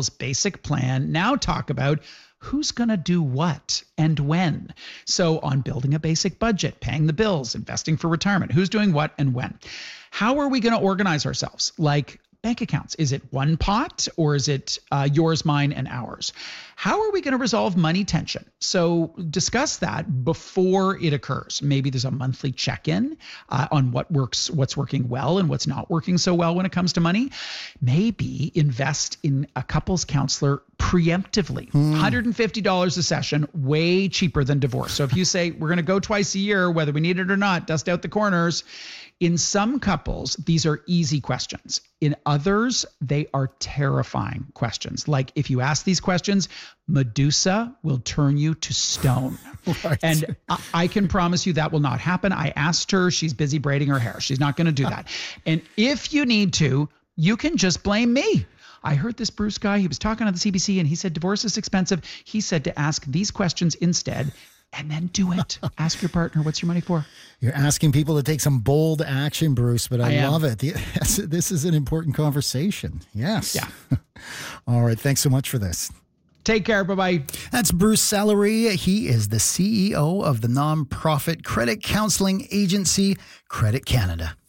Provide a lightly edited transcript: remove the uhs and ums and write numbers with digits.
Bill's basic plan now talk about who's going to do what and when. So on building a basic budget, paying the bills, investing for retirement, who's doing what and when. How are we going to organize ourselves? Like bank accounts. Is it one pot or is it yours, mine, and ours? How are we going to resolve money tension? So discuss that before it occurs. Maybe there's a monthly check-in on what's working well and what's not working so well when it comes to money. Maybe invest in a couples counselor preemptively. $150 a session, way cheaper than divorce. So if you say we're going to go twice a year, whether we need it or not, dust out the corners. In some couples, these are easy questions. In others, they are terrifying questions. Like if you ask these questions, Medusa will turn you to stone. Right. And I can promise you that will not happen. I asked her, she's busy braiding her hair. She's not going to do that. And if you need to, you can just blame me. I heard this Bruce guy, he was talking on the CBC and he said divorce is expensive. He said to ask these questions instead. And then do it. Ask your partner, what's your money for? You're asking people to take some bold action, Bruce, but I love it. This is an important conversation. Yes. Yeah. All right. Thanks so much for this. Take care. Bye-bye. That's Bruce Salary. He is the CEO of the nonprofit credit counseling agency, Credit Canada.